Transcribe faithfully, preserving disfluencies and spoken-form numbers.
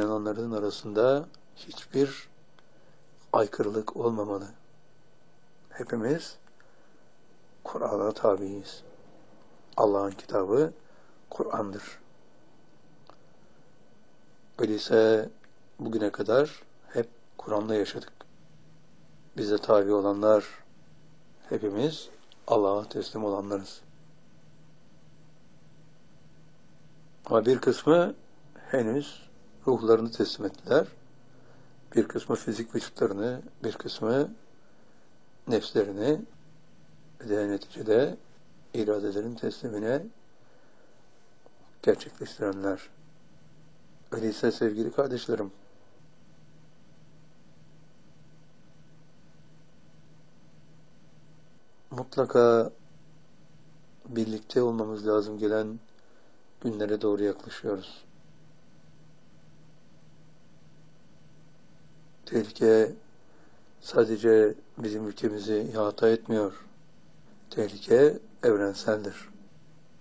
inananların arasında hiçbir aykırılık olmamalı. Hepimiz Kur'an'a tabiiz. Allah'ın kitabı Kur'an'dır. Öyleyse bugüne kadar hep Kur'an'la yaşadık. Bize tabi olanlar hepimiz Allah'a teslim olanlarız. Ama bir kısmı henüz ruhlarını teslim ettiler. Bir kısmı fizik vücutlarını, bir kısmı nefslerini ve de neticede iradelerin teslimine gerçekleştirenler. Öyleyse sevgili kardeşlerim, mutlaka birlikte olmamız lazım gelen günlere doğru yaklaşıyoruz. Tehlike sadece bizim ülkemizi ihata etmiyor. Tehlike evrenseldir.